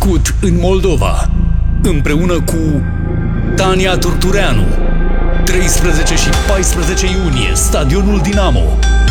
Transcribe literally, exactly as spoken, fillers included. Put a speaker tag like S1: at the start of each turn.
S1: născut în Moldova, împreună cu Tania Turtureanu. treisprezece și paisprezece iunie, Stadionul Dinamo.